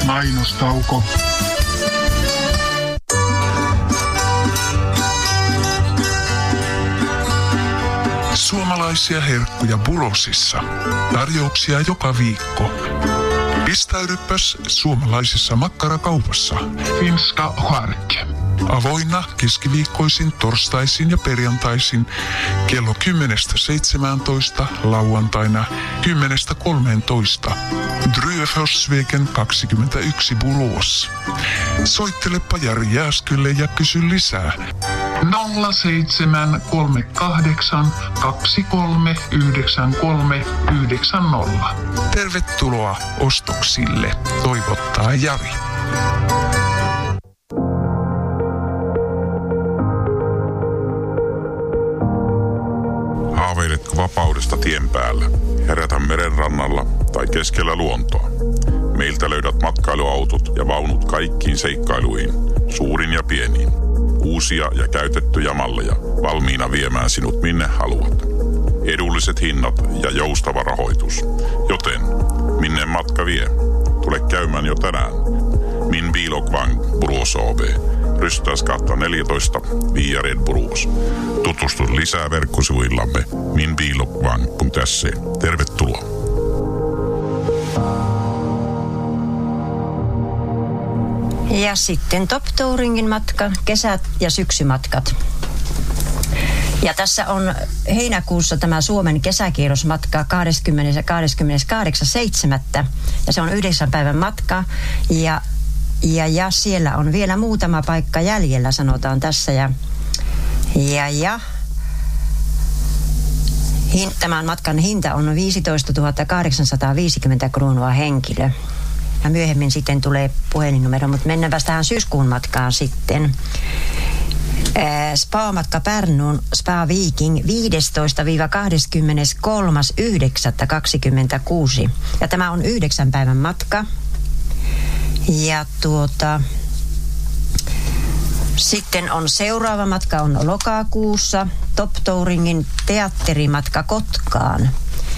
Mainostauko. Suomalaisia herkkuja Burosissa. Tarjouksia joka viikko. Pistäydypäs suomalaisessa makkarakaupassa. Finska Charke. Avoinna keskiviikkoisin, torstaisin ja perjantaisin kello 10:17, lauantaina 10:13. Dryefosveken 21 Borås. Soittelepa Jari Jääskylle ja kysy lisää. 0738 239390. Tervetuloa ostoksille, toivottaa Jari. Haaveiletko vapaudesta tien päällä, herätä meren rannalla tai keskellä luontoa? Meiltä löydät matkailuautot ja vaunut kaikkiin seikkailuihin, suurin ja pieniin. Uusia ja käytettyjä malleja, valmiina viemään sinut minne haluat. Edulliset hinnat ja joustava rahoitus. Joten, minne matka vie? Tule käymään jo tänään. Min bil och vagn, Borås AB. Rystäysgata 14, Via Red Borås. Tutustu lisää verkkosivuillamme minbilochvagn.se. Tervetuloa. Ja sitten Top Touringin matka, kesä- ja syksymatkat. Ja tässä on heinäkuussa tämä Suomen kesäkierrosmatka 20. ja 28.7. Ja se on 9 päivän matka. Ja siellä on vielä muutama paikka jäljellä, sanotaan tässä. Tämän matkan hinta on 15 850 kruunua henkilö. Ja myöhemmin sitten tulee puhelinnumero, mutta mennäänpä tähän syyskuun matkaan sitten. Spa-matka Pärnuun, Spa Viking 15-23.9.26. Ja tämä on 9 päivän matka. Ja sitten on seuraava matka on lokakuussa Top Touringin teatterimatka Kotkaan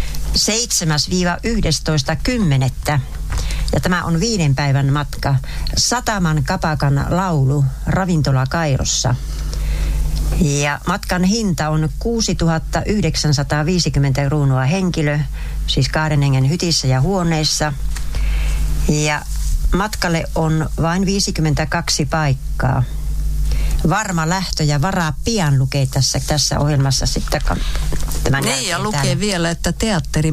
7-11.10. Ja tämä on 5 päivän matka Sataman Kapakan laulu ravintola Kairossa. Ja matkan hinta on 6 950 kruunua henkilö, siis 2 hengen hytissä ja huoneissa. Ja matkalle on vain 52 paikkaa. Varma lähtö ja varaa pian lukee tässä ohjelmassa sitten. Niin, ja lukee vielä, että teatteri